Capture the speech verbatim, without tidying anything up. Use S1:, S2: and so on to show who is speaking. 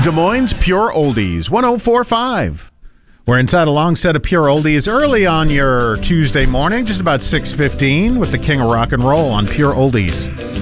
S1: Des Moines Pure Oldies, one oh four point five. We're inside a long set of Pure Oldies early on your Tuesday morning, just about six fifteen, with the king of rock and roll on Pure Oldies.